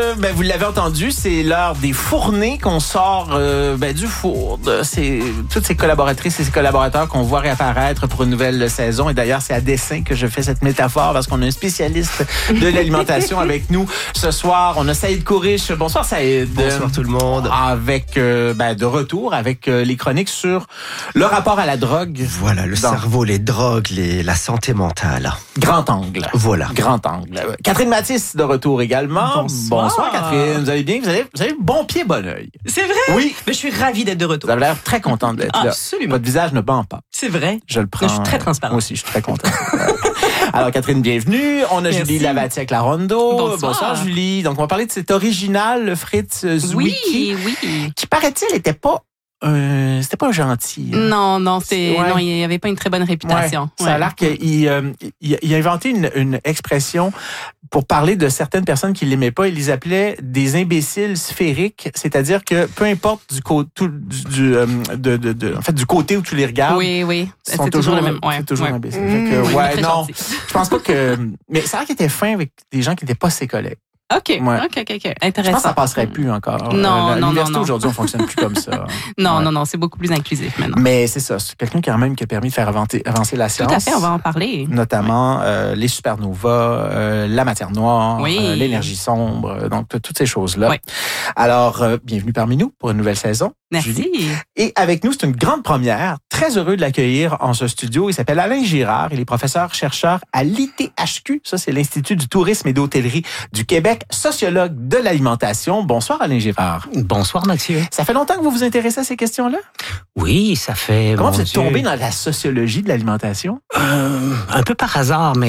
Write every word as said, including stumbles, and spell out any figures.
euh, ben, vous l'avez entendu, c'est l'heure des fournées qu'on sort euh, ben, du four. De ces, toutes ces collaboratrices et ces collaborateurs qu'on voit réapparaître pour une nouvelle saison. Et d'ailleurs, c'est à dessein que je fais cette métaphore parce qu'on a un spécialiste de l'alimentation avec nous ce soir. On a Saïd Kourish. Bonsoir Saïd. Bonsoir tout le monde. Avec euh, ben, de retour avec euh, les chroniques sur le rapport à la drogue. Voilà, le Dans... cerveau, les drogues, les, la santé mentale. Grand angle. Voilà. Grand angle. Catherine Mathis de retour également. Bonsoir. Bonsoir Catherine. Vous allez bien? Vous avez, vous avez bon pied, bon oeil. C'est vrai? Oui. Mais je suis ravie d'être de retour. Vous avez l'air très contente d'être là. Absolument. Votre visage ne band pas. C'est vrai. Je le prends. Je suis très transparente. Moi aussi, je suis très contente. Alors, Catherine, bienvenue. On a Merci. Julie Lavatiec-Larondo. Bonsoir. Bonsoir, Julie. Donc, on va parler de cet original, le Fritz Zwicky. Oui, oui. Qui, paraît-il, était pas Euh, c'était pas gentil. Hein. Non, non, c'est Ouais. non, il avait pas une très bonne réputation. Ouais. Ça a l'air qu'il euh, il, il a inventé une, une expression pour parler de certaines personnes qui l'aimaient pas. Il les appelait des imbéciles sphériques, c'est-à-dire que peu importe du côté du, du euh, de, de, de en fait du côté où tu les regardes, Oui, oui. ils sont C'est toujours, toujours le même. Ouais. c'est toujours ouais. imbécile. Mmh, Fait que, oui, ouais, très non, gentil. je pense pas que. Mais c'est vrai qu'il était fin avec des gens qui n'étaient pas ses collègues. OK, Ouais. OK, OK, OK. Je Intéressant. pense que ça passerait plus encore. Non, Euh, non, L'université non, non. aujourd'hui, on fonctionne plus comme ça. Non, Ouais. non, non, c'est beaucoup plus inclusif maintenant. Mais c'est ça, c'est quelqu'un qui a quand même qui a permis de faire avancer, avancer la science. Tout à fait, on va en parler. Notamment euh, les supernovas, euh, la matière noire, Oui. euh, l'énergie sombre, euh, donc t- toutes ces choses-là. Oui. Alors, euh, bienvenue parmi nous pour une nouvelle saison. Julie. Merci. Et avec nous, c'est une grande première. Très heureux de l'accueillir en ce studio. Il s'appelle Alain Girard. Il est professeur-chercheur à l'I T H Q. Ça, c'est l'Institut du tourisme et d'hôtellerie du Québec, sociologue de l'alimentation. Bonsoir, Alain Girard. Bonsoir, Mathieu. Ça fait longtemps que vous vous intéressez à ces questions-là? Oui, ça fait... Comment mon vous êtes Dieu, tombé dans la sociologie de l'alimentation? euh, un peu par hasard, mais